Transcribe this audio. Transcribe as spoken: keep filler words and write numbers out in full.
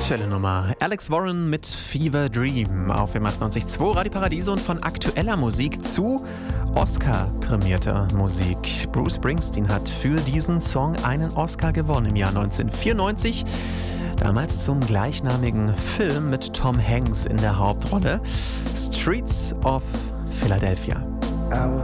Schöne Nummer. Alex Warren mit Fever Dream auf dem achtundneunzig Komma zwei Radio Paradiso und von aktueller Musik zu Oscar-prämierter Musik. Bruce Springsteen hat für diesen Song einen Oscar gewonnen im Jahr neunzehnhundertvierundneunzig. Damals zum gleichnamigen Film mit Tom Hanks in der Hauptrolle. Streets of Philadelphia. I